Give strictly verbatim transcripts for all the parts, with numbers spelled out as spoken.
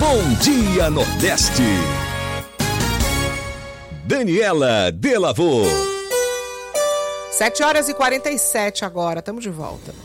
Bom Dia Nordeste. Daniela Delavô. sete horas e quarenta e sete agora, estamos de volta.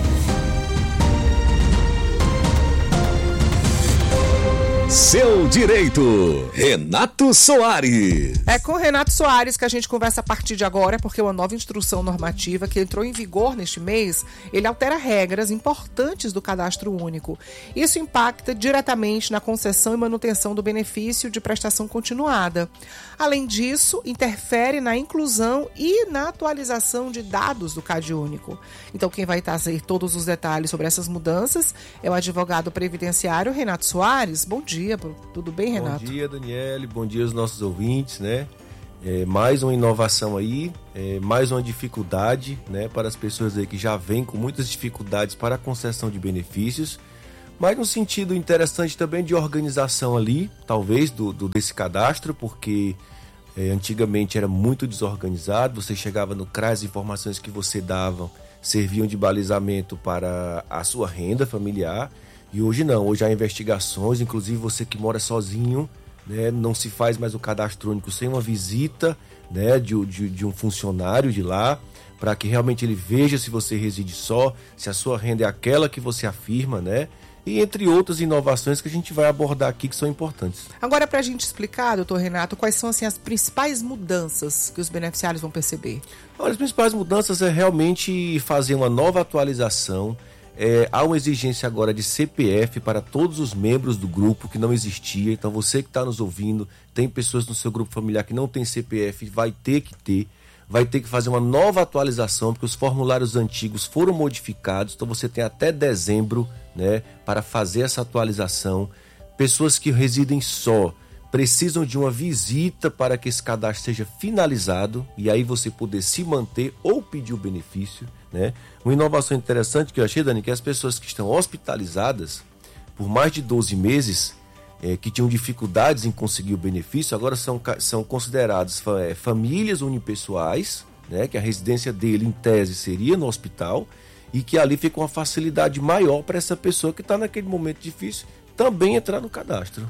Seu Direito, Renato Soares. É com Renato Soares que a gente conversa a partir de agora, porque uma nova instrução normativa que entrou em vigor neste mês, ele altera regras importantes do cadastro único. Isso impacta diretamente na concessão e manutenção do benefício de prestação continuada. Além disso, interfere na inclusão e na atualização de dados do Cade Único. Então, quem vai trazer todos os detalhes sobre essas mudanças é o advogado previdenciário Renato Soares. Bom dia. Tudo bem, Renato? Bom dia, Daniele. Bom dia aos nossos ouvintes, né? É, mais uma inovação aí, é, mais uma dificuldade, né? Para as pessoas aí que já vêm com muitas dificuldades para a concessão de benefícios, mas no sentido interessante também de organização ali, talvez, do, do desse cadastro, porque é, antigamente era muito desorganizado, você chegava no C R A S, as informações que você dava serviam de balizamento para a sua renda familiar. E hoje não, hoje há investigações, inclusive você que mora sozinho, né, não se faz mais o cadastro único sem uma visita, né, de, de, de um funcionário de lá, para que realmente ele veja se você reside só, se a sua renda é aquela que você afirma, né? E entre outras inovações que a gente vai abordar aqui que são importantes. Agora, para a gente explicar, doutor Renato, quais são assim, as principais mudanças que os beneficiários vão perceber? Olha, as principais mudanças é realmente fazer uma nova atualização. É, há uma exigência agora de C P F para todos os membros do grupo que não existia. Então você que está nos ouvindo, tem pessoas no seu grupo familiar que não tem C P F, vai ter que ter. Vai ter que fazer uma nova atualização, porque os formulários antigos foram modificados. Então você tem até dezembro, né, para fazer essa atualização. Pessoas que residem só precisam de uma visita para que esse cadastro seja finalizado e aí você poder se manter ou pedir o benefício, né? Uma inovação interessante que eu achei, Dani, que as pessoas que estão hospitalizadas por mais de doze meses, é, que tinham dificuldades em conseguir o benefício, agora são, são consideradas é, famílias unipessoais, né? Que a residência dele, em tese, seria no hospital e que ali fica uma facilidade maior para essa pessoa que está naquele momento difícil também entrar no cadastro.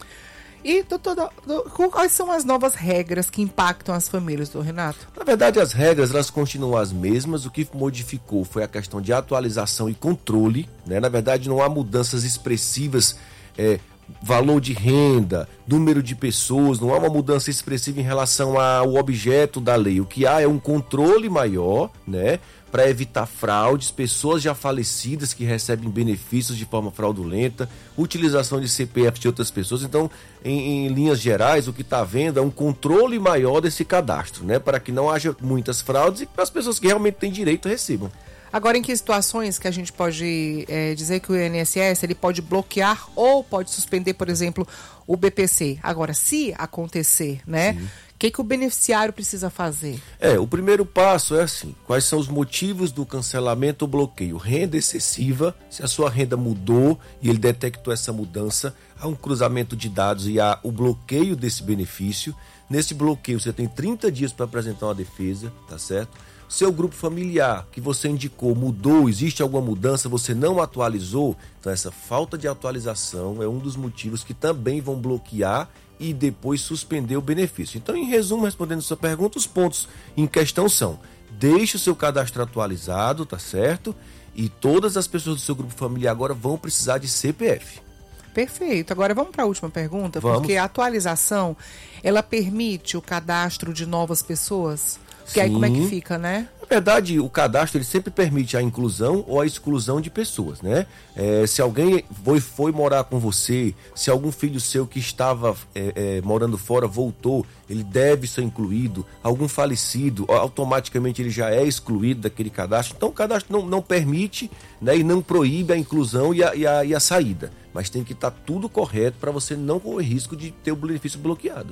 E, doutor, doutor, quais são as novas regras que impactam as famílias, doutor Renato? Na verdade, as regras elas continuam as mesmas. O que modificou foi a questão de atualização e controle, né? Na verdade, não há mudanças expressivas, é, valor de renda, número de pessoas, não há uma mudança expressiva em relação ao objeto da lei. O que há é um controle maior, né? Para evitar fraudes, pessoas já falecidas que recebem benefícios de forma fraudulenta, utilização de C P F de outras pessoas. Então, em, em linhas gerais, o que está havendo é um controle maior desse cadastro, né? Para que não haja muitas fraudes e que as pessoas que realmente têm direito recebam. Agora, em que situações que a gente pode é, dizer que o I N S S ele pode bloquear ou pode suspender, por exemplo, o B P C? Agora, se acontecer, né? Sim. O que, que o beneficiário precisa fazer? É, o primeiro passo é assim, quais são os motivos do cancelamento ou bloqueio? Renda excessiva, se a sua renda mudou e ele detectou essa mudança, há um cruzamento de dados e há o bloqueio desse benefício. Nesse bloqueio você tem trinta dias para apresentar uma defesa, tá certo? Seu grupo familiar que você indicou mudou, existe alguma mudança, você não atualizou, então essa falta de atualização é um dos motivos que também vão bloquear e depois suspender o benefício. Então, em resumo, respondendo a sua pergunta, os pontos em questão são: deixe o seu cadastro atualizado, tá certo? E todas as pessoas do seu grupo familiar agora vão precisar de C P F. Perfeito. Agora vamos para a última pergunta, vamos. Porque a atualização, ela permite o cadastro de novas pessoas? Porque Sim. aí como é que fica, né? Na verdade, o cadastro ele sempre permite a inclusão ou a exclusão de pessoas, né? É, se alguém foi, foi morar com você, se algum filho seu que estava é, é, morando fora voltou, ele deve ser incluído. Algum falecido, automaticamente ele já é excluído daquele cadastro. Então o cadastro não, não permite, né, e não proíbe a inclusão e a, e a, e a saída. Mas tem que estar tudo correto para você não correr risco de ter o benefício bloqueado.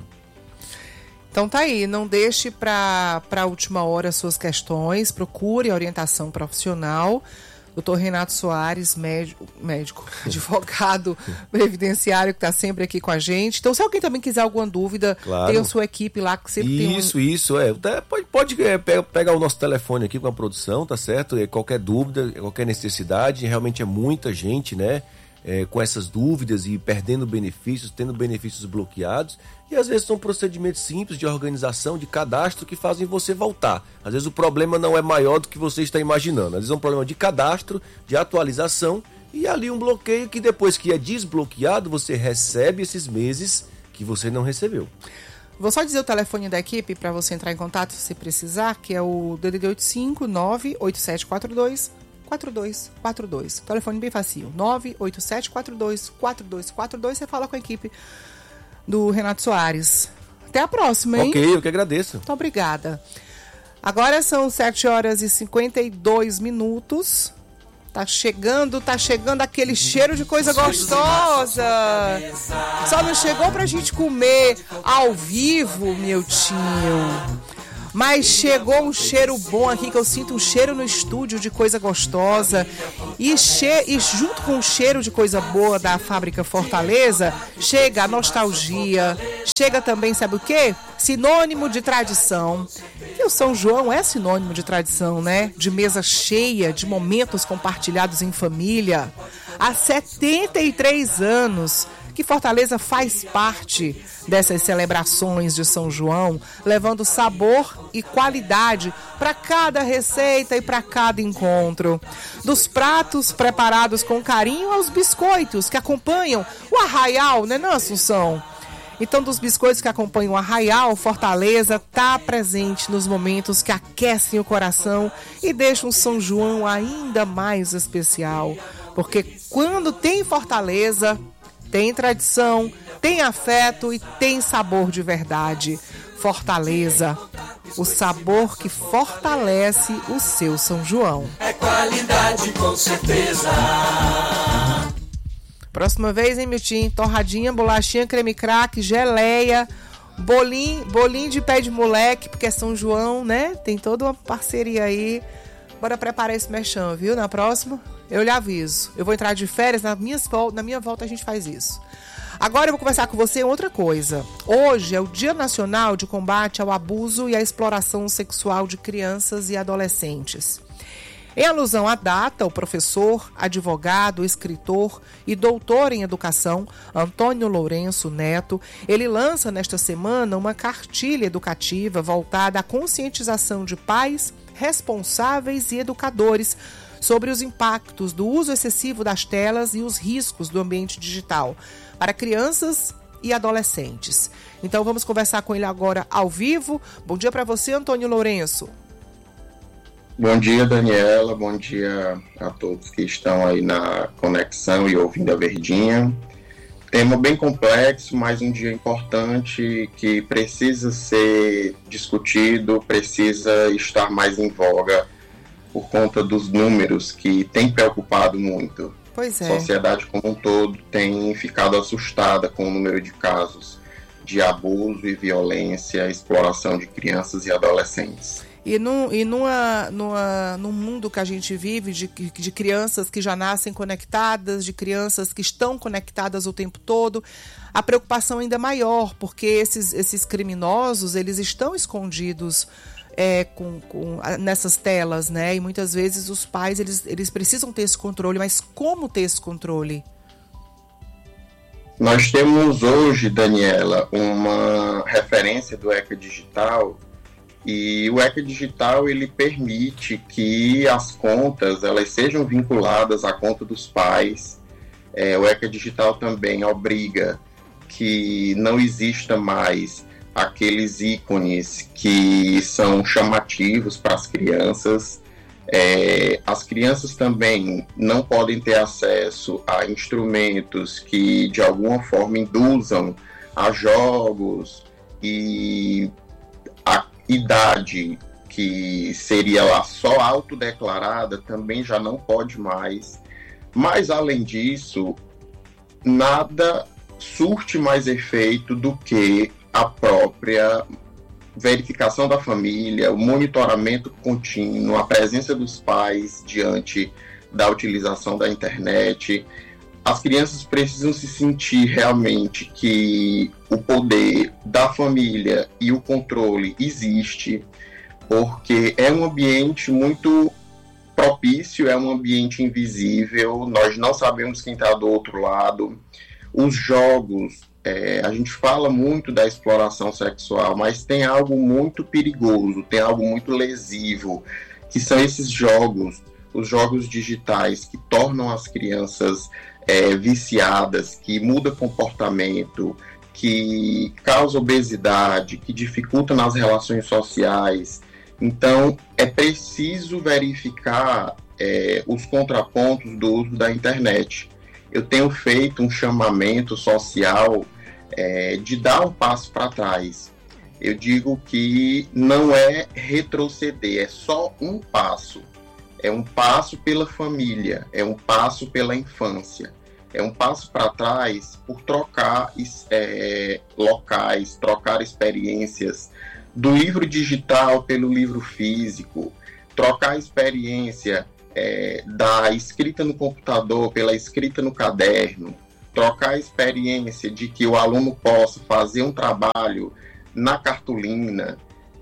Então tá aí, não deixe para a última hora as suas questões, procure a orientação profissional. doutor Renato Soares, médico, médico advogado previdenciário que está sempre aqui com a gente. Então, se alguém também quiser alguma dúvida, claro. Tem a sua equipe lá que sempre tem um... Isso, isso, é. Pode, pode é, pegar o nosso telefone aqui com a produção, tá certo? É, qualquer dúvida, qualquer necessidade, realmente é muita gente, né? é, com essas dúvidas e perdendo benefícios, tendo benefícios bloqueados. E às vezes são procedimentos simples de organização, de cadastro, que fazem você voltar. Às vezes o problema não é maior do que você está imaginando. Às vezes é um problema de cadastro, de atualização, e ali um bloqueio que depois que é desbloqueado, você recebe esses meses que você não recebeu. Vou só dizer o telefone da equipe para você entrar em contato se precisar, que é o D D D oito cinco nove oito sete quatro dois quatro dois quatro dois. Telefone bem facinho, nove oito sete quatro dois quatro dois quatro dois. Você fala com a equipe do Renato Soares. Até a próxima, hein? Ok, eu que agradeço. Muito obrigada. Agora são sete horas e cinquenta e dois minutos. Tá chegando, tá chegando aquele cheiro de coisa gostosa. Só não chegou pra gente comer ao vivo, meu tio. Mas chegou um cheiro bom aqui, que eu sinto um cheiro no estúdio de coisa gostosa. E, che- e junto com o cheiro de coisa boa da Fábrica Fortaleza, chega a nostalgia, chega também, sabe o quê? Sinônimo de tradição. E o São João é sinônimo de tradição, né? De mesa cheia, de momentos compartilhados em família. Há setenta e três anos que Fortaleza faz parte dessas celebrações de São João, levando sabor e qualidade para cada receita e para cada encontro. Dos pratos preparados com carinho aos biscoitos que acompanham o arraial, né, não, Assunção? Então, dos biscoitos que acompanham o arraial, Fortaleza está presente nos momentos que aquecem o coração e deixam o São João ainda mais especial. Porque quando tem Fortaleza, tem tradição, tem afeto e tem sabor de verdade. Fortaleza, o sabor que fortalece o seu São João. É qualidade, com certeza. Próxima vez, hein, Milton? Torradinha, bolachinha, creme crack, geleia, bolinho, bolinho de pé de moleque, porque é São João, né? Tem toda uma parceria aí. Bora preparar esse mexão, viu? Na próxima, eu lhe aviso. Eu vou entrar de férias, na minha, na minha volta a gente faz isso. Agora eu vou conversar com você outra coisa. Hoje é o Dia Nacional de Combate ao Abuso e à Exploração Sexual de Crianças e Adolescentes. Em alusão à data, o professor, advogado, escritor e doutor em educação, Antônio Lourenço Neto, ele lança nesta semana uma cartilha educativa voltada à conscientização de pais, responsáveis e educadores sobre os impactos do uso excessivo das telas e os riscos do ambiente digital para crianças e adolescentes. Então vamos conversar com ele agora ao vivo. Bom dia para você, Antônio Lourenço. Bom dia, Daniela. Bom dia a todos que estão aí na conexão e ouvindo a Verdinha. Tema bem complexo, mas um dia importante que precisa ser discutido, precisa estar mais em voga por conta dos números que têm preocupado muito. Pois é. A sociedade como um todo tem ficado assustada com o número de casos de abuso e violência, exploração de crianças e adolescentes. E, num, e numa, numa, num mundo que a gente vive de, de crianças que já nascem conectadas, de crianças que estão conectadas o tempo todo, a preocupação ainda é maior, porque esses, esses criminosos, eles estão escondidos é, com, com, nessas telas, né? E muitas vezes os pais, eles, eles precisam ter esse controle, mas como ter esse controle? Nós temos hoje, Daniela, uma referência do ECA Digital. E o ECA Digital, ele permite que as contas elas sejam vinculadas à conta dos pais. É, o ECA Digital também obriga que não exista mais aqueles ícones que são chamativos para as crianças. É, as crianças também não podem ter acesso a instrumentos que de alguma forma induzam a jogos, e a idade que seria lá só autodeclarada também já não pode mais. Mas além disso, nada surte mais efeito do que a própria verificação da família, o monitoramento contínuo, a presença dos pais diante da utilização da internet. As crianças precisam se sentir realmente que o poder da família e o controle existe, porque é um ambiente muito propício propício é um ambiente invisível, nós não sabemos quem está do outro lado. Os jogos, é, a gente fala muito da exploração sexual, mas tem algo muito perigoso, tem algo muito lesivo, que são esses jogos, os jogos digitais, que tornam as crianças é, viciadas, que mudam comportamento, que causam obesidade, que dificultam nas relações sociais. Então, é preciso verificar é, os contrapontos do uso da internet. Eu tenho feito um chamamento social é, de dar um passo para trás. Eu digo que não é retroceder, é só um passo. É um passo pela família, é um passo pela infância. É um passo para trás por trocar é, locais, trocar experiências, do livro digital pelo livro físico, trocar a experiência é, da escrita no computador pela escrita no caderno, trocar a experiência de que o aluno possa fazer um trabalho na cartolina,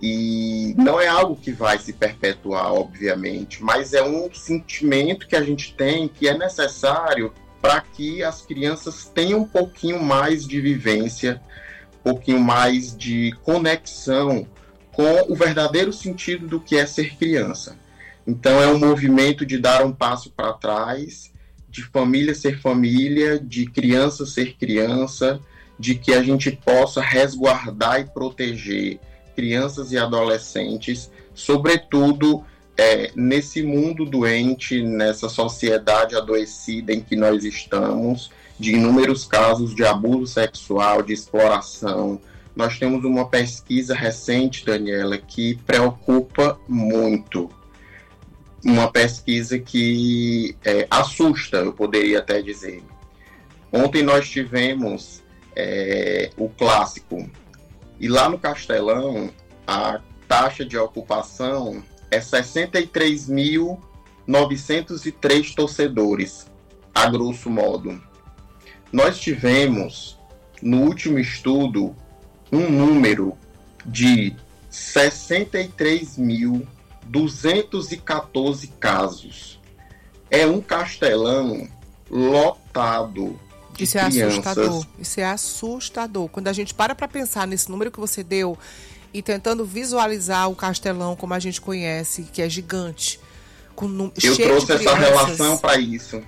e não é algo que vai se perpetuar, obviamente, mas é um sentimento que a gente tem que é necessário para que as crianças tenham um pouquinho mais de vivência, um pouquinho mais de conexão com o verdadeiro sentido do que é ser criança. Então é um movimento de dar um passo para trás, de família ser família, de criança ser criança, de que a gente possa resguardar e proteger crianças e adolescentes, sobretudo é, nesse mundo doente, nessa sociedade adoecida em que nós estamos, de inúmeros casos de abuso sexual, de exploração. Nós temos uma pesquisa recente, Daniela, que preocupa muito. Uma pesquisa que é, assusta, eu poderia até dizer. Ontem nós tivemos é, o clássico, e lá no Castelão, a taxa de ocupação é sessenta e três mil novecentos e três torcedores, a grosso modo. Nós tivemos, no último estudo, um número de sessenta e três mil duzentos e quatorze casos. É um Castelão lotado de Isso é crianças. assustador. Isso é assustador. Quando a gente para para pensar nesse número que você deu e tentando visualizar o Castelão como a gente conhece, que é gigante, com num... Eu cheio trouxe de essa crianças. relação para isso.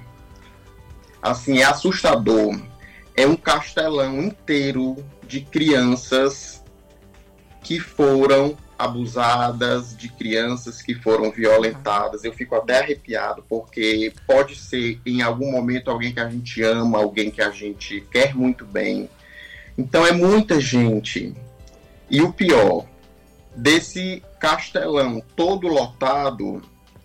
Assim, é assustador. É um Castelão inteiro de crianças que foram abusadas, de crianças que foram violentadas. Eu fico até arrepiado, porque pode ser em algum momento alguém que a gente ama, alguém que a gente quer muito bem. Então é muita gente. E o pior, desse Castelão todo lotado,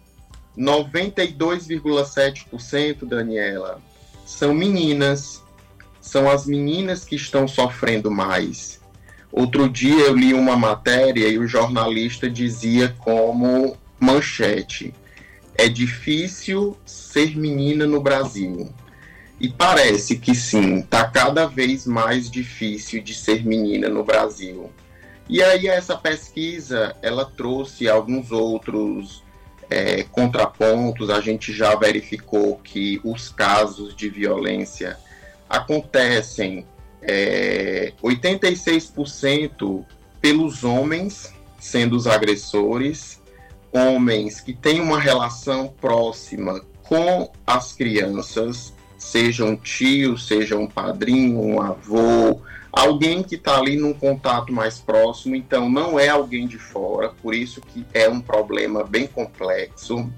noventa e dois vírgula sete por cento, Daniela, são meninas. São as meninas que estão sofrendo mais. Outro dia eu li uma matéria e o jornalista dizia como manchete: é difícil ser menina no Brasil. E parece que sim, está cada vez mais difícil de ser menina no Brasil. E aí essa pesquisa, ela trouxe alguns outros é, contrapontos. A gente já verificou que os casos de violência acontecem é, oitenta e seis por cento pelos homens sendo os agressores, homens que têm uma relação próxima com as crianças, seja um tio, seja um padrinho, um avô, alguém que está ali num contato mais próximo. Então não é alguém de fora, por isso que é um problema bem complexo.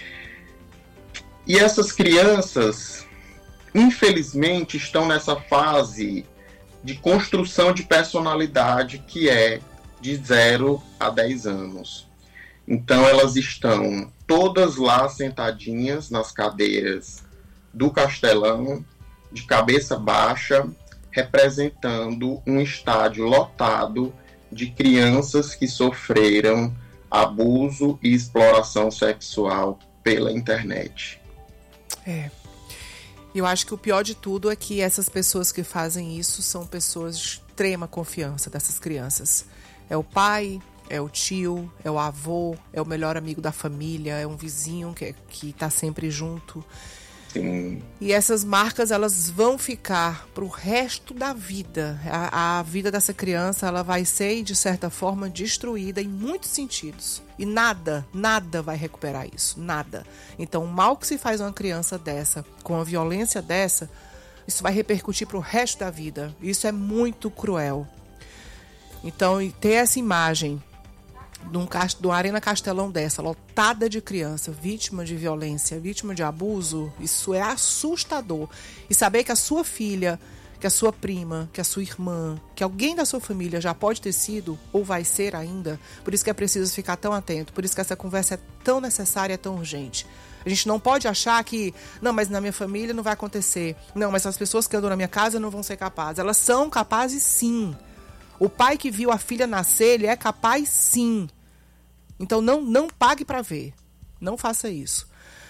E essas crianças, infelizmente, estão nessa fase de construção de personalidade que é de zero a dez anos. Então elas estão todas lá sentadinhas nas cadeiras do Castelão, de cabeça baixa, representando um estádio lotado de crianças que sofreram abuso e exploração sexual pela internet. É. Eu acho que o pior de tudo é que essas pessoas que fazem isso são pessoas de extrema confiança dessas crianças. É o pai, é o tio, é o avô, é o melhor amigo da família, é um vizinho que, que tá sempre junto. Sim. E essas marcas, elas vão ficar pro resto da vida. A, a vida dessa criança, ela vai ser, de certa forma, destruída em muitos sentidos. E nada, nada vai recuperar isso, nada. Então, o mal que se faz a uma criança dessa, com a violência dessa, isso vai repercutir pro resto da vida. Isso é muito cruel. Então, ter essa imagem de um, de uma arena Castelão dessa, lotada de criança, vítima de violência, vítima de abuso, isso é assustador. E saber que a sua filha, que a sua prima, que a sua irmã, que alguém da sua família já pode ter sido ou vai ser ainda, por isso que é preciso ficar tão atento, por isso que essa conversa é tão necessária, é tão urgente. A gente não pode achar que, não, mas na minha família não vai acontecer. Não, mas as pessoas que andam na minha casa não vão ser capazes. Elas são capazes, sim. O pai que viu a filha nascer, ele é capaz, sim. Então, não, não pague para ver. Não faça isso.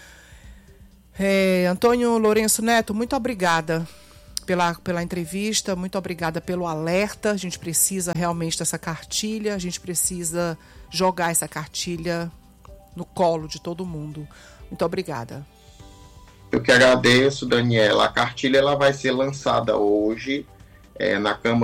É, Antônio Lourenço Neto, muito obrigada pela, pela entrevista, muito obrigada pelo alerta. A gente precisa realmente dessa cartilha, a gente precisa jogar essa cartilha no colo de todo mundo. Muito obrigada. Eu que agradeço, Daniela. A cartilha ela vai ser lançada hoje é, na Câmara